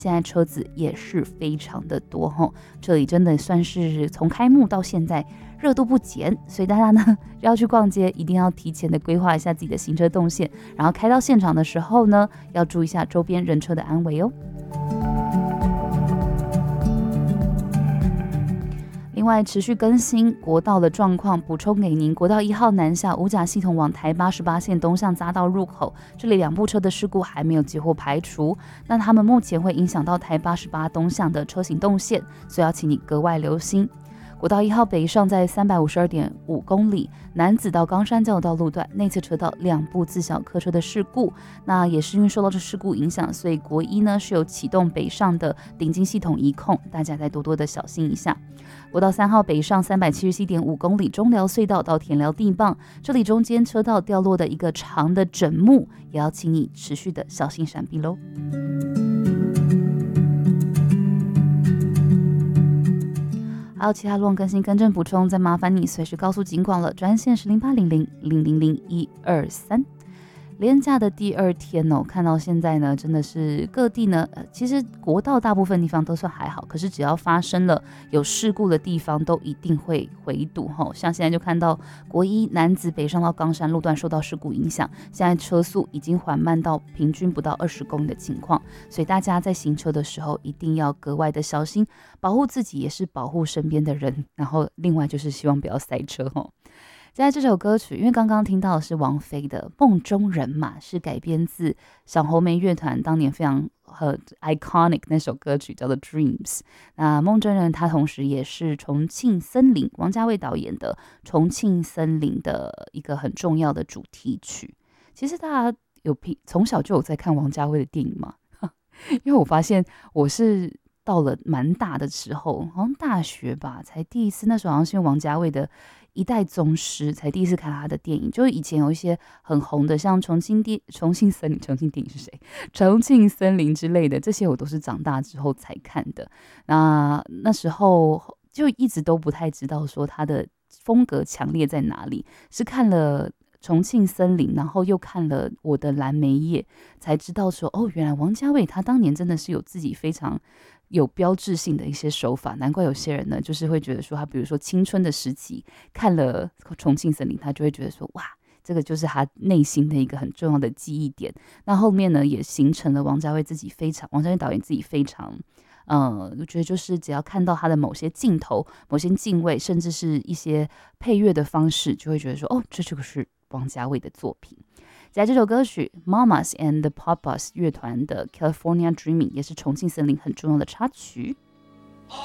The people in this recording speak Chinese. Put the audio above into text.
现在车子也是非常的多吼，这里真的算是从开幕到现在热度不减，所以大家呢要去逛街，一定要提前的规划一下自己的行车动线，然后开到现场的时候呢，要注意一下周边人车的安危哦。另外，持续更新国道的状况，补充给您。国道1号南下五甲系统往台88线东向匝道入口，这里2部车的事故还没有几乎排除，那他们目前会影响到台88东向的车行动线，所以要请你格外留心。国道1号北上在352.5公里，南子到冈山交流道路段内侧车道2部自小客车的事故，那也是因为受到这事故影响，所以国一呢是有启动北上的顶进系统移控，大家再多多的小心一下。国道3号北上377.5公里，中寮隧道到田寮地磅，这里中间车道掉落的一个长的枕木，也要请你持续的小心闪避喽。还有其他路况更新更正补充，再麻烦你随时告诉警广了，专线是0800000123。连假的第2天哦，看到现在呢，真的是各地呢，其实国道大部分地方都算还好，可是只要发生了有事故的地方，都一定会回堵吼。像现在就看到国一南子北上到冈山路段受到事故影响，现在车速已经缓慢到平均不到20公里的情况，所以大家在行车的时候一定要格外的小心，保护自己也是保护身边的人，然后另外就是希望不要塞车吼。接下来这首歌曲，因为刚刚听到的是王菲的《梦中人》嘛，是改编自小红莓乐团当年非常iconic 那首歌曲叫做 Dreams。 那《梦中人》它同时也是重庆森林王家卫导演的重庆森林的一个很重要的主题曲。其实大家从小就有在看王家卫的电影吗？因为我发现我是到了蛮大的时候，好像大学吧，才第一次，那时候好像是因为王家卫的一代宗师才第一次看他的电影，就是以前有一些很红的，像重庆电影是谁？重庆森林之类的，这些我都是长大之后才看的。那时候就一直都不太知道说他的风格强烈在哪里，是看了重庆森林，然后又看了我的蓝莓叶，才知道说哦，原来王家卫他当年真的是有自己非常有标志性的一些手法，难怪有些人呢就是会觉得说他比如说青春的时期看了重庆森林，他就会觉得说哇，这个就是他内心的一个很重要的记忆点。那后面呢也形成了王家卫导演自己非常我觉得就是只要看到他的某些镜头、某些敬畏，甚至是一些配乐的方式，就会觉得说哦，这就是王家卫的作品。在这首歌曲 Mamas and the Papas 乐团的 California Dreaming 也是重庆森林很重要的插曲。